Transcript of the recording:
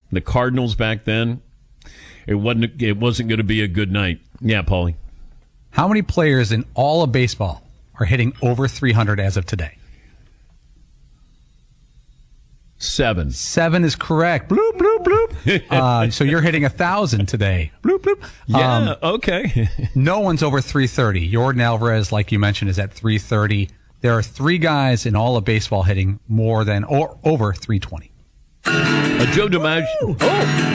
The Cardinals back then, it wasn't going to be a good night. Yeah, Paulie. How many players in all of baseball are hitting over 300 as of today? 7. 7 is correct. Bloop, bloop, bloop. So you're hitting 1,000 today. Bloop, bloop. Yeah, okay. No one's over 330. Jordan Alvarez, like you mentioned, is at 330. There are 3 guys in all of baseball hitting more than or over 320. Joe DiMaggio.